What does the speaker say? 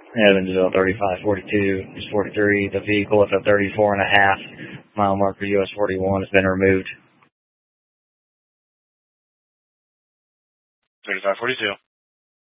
Evansville 3542, US 43. The vehicle at the 34.5 mile marker US 41 has been removed. 3542.